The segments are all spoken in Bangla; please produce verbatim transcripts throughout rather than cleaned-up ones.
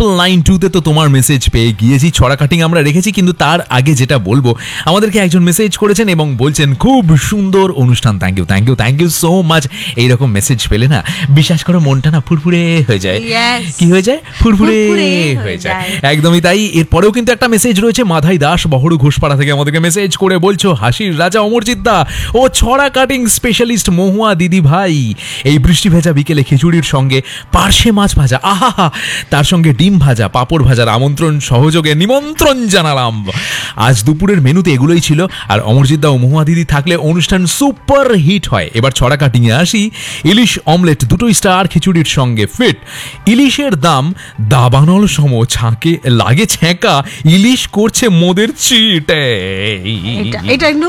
ট্রিপল নাইন টুতে তো তোমার মেসেজ পেয়ে গিয়েছি, ছড়া কাটিং আমরা রেখেছি, কিন্তু তার আগে যেটা বলবো, আমাদেরকে একজন মেসেজ করেছেন এবং বলছেন খুব সুন্দর অনুষ্ঠান, thank you thank you thank you so much. এইরকম মেসেজ পেলে না বিশ্বাস করো মনটা না ফুরফুরে হয়ে যায়। কি হয়ে যায়? ফুরফুরে হয়ে যায়, একদমই তাই। এরপরেও কিন্তু একটা মেসেজ রয়েছে, মাধাই দাস বহরু ঘোষপাড়া থেকে আমাদেরকে মেসেজ করে বলছো, হাসির রাজা অমরজিৎ দা ও ছড়া কাটিং স্পেশালিস্ট মহুয়া দিদি ভাই, এই বৃষ্টি ভেজা বিকেলে খিচুড়ির সঙ্গে পার্শে মাছ ভাজা, আহা, তার সঙ্গে ডিম ভাজা, পাঁপড় ভাজার আমন্ত্রণ সহযোগে নিমন্ত্রণ জানালাম। আজ দুপুরের মেনুতে এগুলোই ছিল, আর অমরজিৎ দা ও মহুয়া দিদি থাকলে অনুষ্ঠান সুপার হিট হয়। এবার ছড়া কাটিংয়ে আসি। ইলিশ অমলেট দুটো স্টার খিচুড়ির সঙ্গে ফিট। ইলিশের দাম দাবানল সম, ছাঁকে লাগে ছ্যাঁকা, ইলিশ করছে মোদের চিট। এটা একটু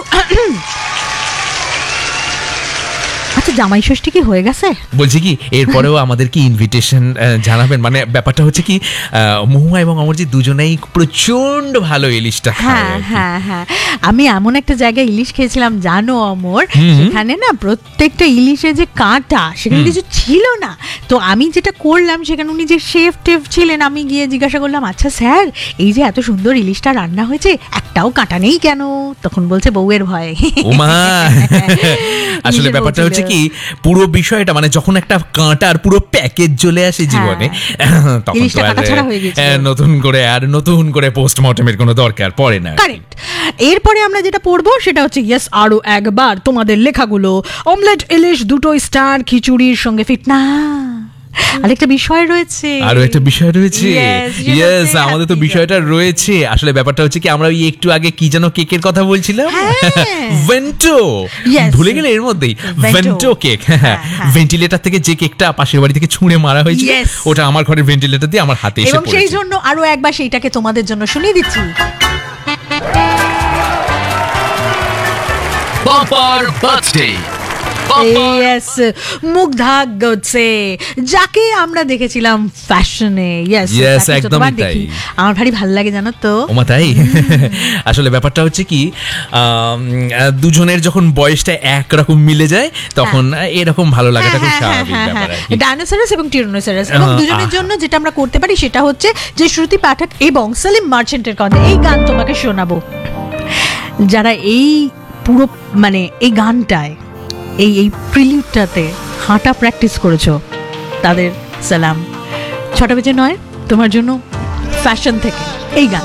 আচ্ছা, জামাই ষষ্ঠী কি হয়ে গেছে? বলছি কি এরপরেও আমাদের কি ইনভিটেশন জানাবেন? মানে ব্যাপারটা হচ্ছে কি, মহুয়া এবং অমরজিৎ দুজনেই প্রচন্ড ভালো ইলিশটা খায়। হ্যাঁ হ্যাঁ হ্যাঁ, আমি এমন একটা জায়গায় ইলিশ খেয়েছিলাম জানো অমর, সেখানে না প্রত্যেকটা ইলিশে যে কাঁটা, সেখানে কিছু ছিল না। তো আমি যেটা করলাম, সেখানে উনি যে শেফ টেফ ছিলেন, আমি গিয়ে জিজ্ঞাসা করলাম, আচ্ছা স্যার, এই যে এত সুন্দর ইলিশটা রান্না হয়েছে, একটাও কাঁটা নেই কেন? তখন বলছে বউয়ের ভয়। ওমা, আসলে ব্যাপারটা হচ্ছে কি, পুরো বিষয়টা মানে যখন একটা কাঁটার পুরো প্যাকেজ চলে আসে জীবনে, তখন তো আর নতুন করে আর নতুন করে পোস্টমর্টমের কোনো দরকার পড়ে না। কারেক্ট। এরপরে আমরা যেটা পড়বো সেটা হচ্ছে, ইয়েস, আরো একবার তোমাদের লেখাগুলো। অমলেট ইলিশ দুটো স্টার খিচুড়ির সঙ্গে ফিট না। আরেকটা বিষয় রয়েছে, আরো একটা বিষয় রয়েছে, ইয়েস, আমাদের তো বিষয়টা রয়েছে। আসলে ব্যাপারটা হচ্ছে কি, আমরা ওই একটু আগে কি যেন কেকের কথা বলছিলাম, ভেন্টো, ভুলে গেলে এর মধ্যেই ভেন্টো কেক। হ্যাঁ, ভেন্টিলেটর থেকে যে কেকটা পাশের বাড়ি থেকে ছুঁড়ে মারা হয়েছিল, ওটা আমার ঘরের ভেন্টিলেটর দিয়ে আমার হাতে এসে পড়েছে। এবং সেই জন্য আরো একবার সেইটাকে তোমাদের জন্য শুনিয়ে দিচ্ছি। বাম্পার বার্থডে, ইয়েস, মুগ্ধা গোডসে, যাকে আমরা দেখেছিলাম ফ্যাশনে। ইয়েস ইয়েস, একদমই তাই। আমার ভারী ভালো লাগে জানো তো। ওমা তাই? আসলে ব্যাপারটা হচ্ছে কি, দুজনের যখন বয়সটা একরকম মিলে যায়, তখন এরকম ভালো লাগাটা খুব স্বাভাবিক ব্যাপার। ডাইনোসরাস এবং টিরানোসরাস, এবং দুজনের জন্য যেটা আমরা করতে পারি সেটা হচ্ছে যে শ্রুতি পাঠক এবং সেলিম মার্চেন্টের কণ্ঠে এই গান তোমাকে শোনাবো। যারা এই পুরো মানে এই গানটায়, এই এই প্রিলিউডটাতে হাঁটা প্র্যাকটিস করেছো, তাদের সালাম। ছটা বেজে নয় তোমার জন্য ফ্যাশন থেকে এই গান।